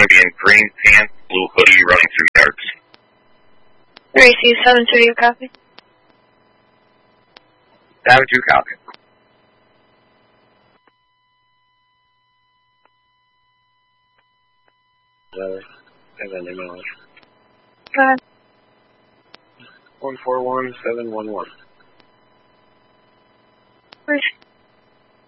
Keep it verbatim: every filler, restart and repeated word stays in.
to be in green pants, blue hoodie, running through yards. Receive seven two, you copy? seven two, copy. And then email. Go ahead. one four one seven one one.